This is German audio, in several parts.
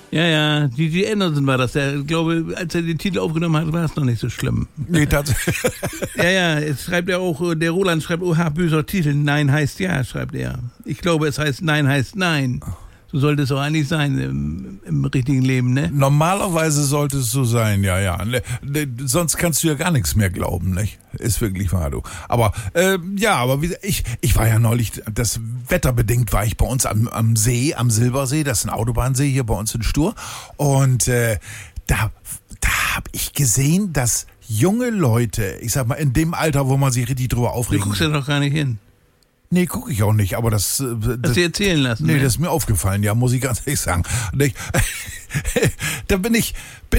Ja, die Anderson war das. Ich glaube, als er den Titel aufgenommen hat, war es noch nicht so schlimm. Nee, tatsächlich. Ja, es schreibt er auch, der Roland schreibt, oha, böser Titel, Nein heißt Ja, schreibt er. Ich glaube, es heißt Nein heißt Nein. So sollte es auch eigentlich sein im richtigen Leben, ne? Normalerweise sollte es so sein, ja. Sonst kannst du ja gar nichts mehr glauben, nicht? Ist wirklich wahr, du. Aber, ich war ja neulich, das wetterbedingt war ich bei uns am See, am Silbersee, das ist ein Autobahnsee hier bei uns in Stur. Und da habe ich gesehen, dass junge Leute, ich sag mal, in dem Alter, wo man sich richtig drüber aufregt. Du guckst ja doch gar nicht hin. Nee, gucke ich auch nicht, aber das... Hast du erzählen lassen? Nee, ne? das ist mir aufgefallen, ja, muss ich ganz ehrlich sagen. Und da bin ich,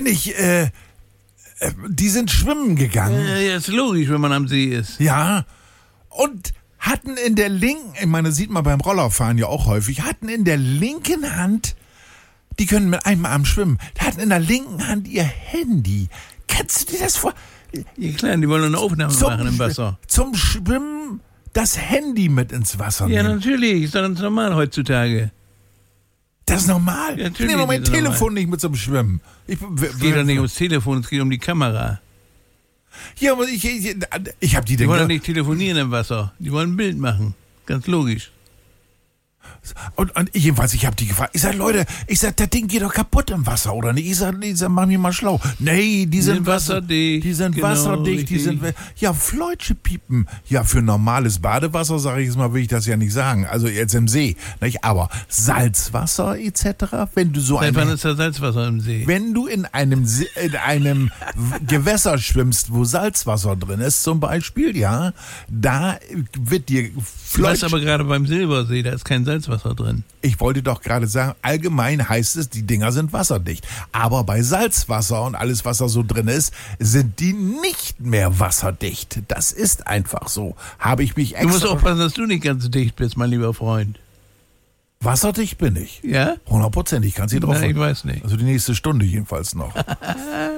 die sind schwimmen gegangen. Ja, ist logisch, wenn man am See ist. Ja, und hatten in der linken, ich meine, sieht man beim Rollerfahren ja auch häufig, hatten in der linken Hand, die können mit einem Arm schwimmen, hatten in der linken Hand ihr Handy. Kannst du dir das vor... Ja klar, die wollen eine Aufnahme machen im Wasser. Zum Schwimmen das Handy mit ins Wasser Ja, nehmen. natürlich, ist doch ganz normal heutzutage. Das ist normal. Ja, Ich nehme doch mein ist normal. Telefon nicht mit zum Schwimmen. Es geht doch nicht ums Telefon, es geht um die Kamera. Ja, aber ich habe die Die wollen doch Dinger. nicht telefonieren im Wasser, die wollen ein Bild machen. Ganz logisch. Und jedenfalls, ich habe die gefragt. Ich sag, Leute, das Ding geht doch kaputt im Wasser, oder nicht? Ich sag, mach mich mal schlau. Nee, die sind wasserdicht. Die sind Genau, wasserdicht, die richtig. sind, ja, Fleutsche piepen. Ja, für normales Badewasser, sage ich jetzt mal, will ich das ja nicht sagen. Also jetzt im See, nicht? Aber Salzwasser etc., wenn du so Seit wann ist da Salzwasser im See? Wenn du in einem Gewässer schwimmst, wo Salzwasser drin ist, zum Beispiel, ja, da wird dir Du weißt aber gerade beim Silbersee, da ist kein Salzwasser drin. Ich wollte doch gerade sagen, allgemein heißt es, die Dinger sind wasserdicht. Aber bei Salzwasser und alles, was da so drin ist, sind die nicht mehr wasserdicht. Das ist einfach so. Habe ich mich extra... Du musst aufpassen, dass du nicht ganz so dicht bist, mein lieber Freund. Wasserdicht bin ich. Ja? 100%, ich kann sie drauf. Na, ich weiß nicht. Also die nächste Stunde jedenfalls noch.